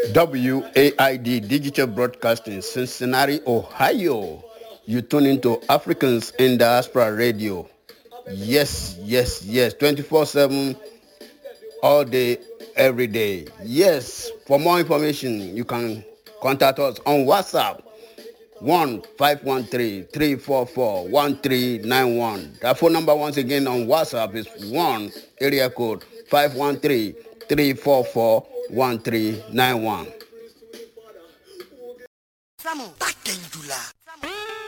WAID Digital Broadcasting, Cincinnati, Ohio. You tune into Africans in Diaspora Radio. Yes, yes, yes. 24/7, all day, every day. Yes. For more information, you can contact us on WhatsApp. 1-513-344-1391. That phone number once again on WhatsApp is 1 area code 513-344-1391.